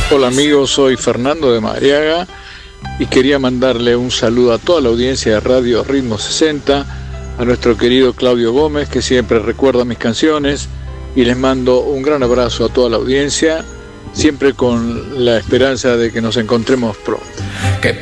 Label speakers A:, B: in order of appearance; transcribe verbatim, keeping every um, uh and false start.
A: Hola amigos, soy Fernando de Madariaga y quería mandarle un saludo a toda la audiencia de Radio Ritmo sesenta, a nuestro querido Claudio Gómez, que siempre recuerda mis canciones, y les mando un gran abrazo a toda la audiencia, siempre con la esperanza de que nos encontremos pronto.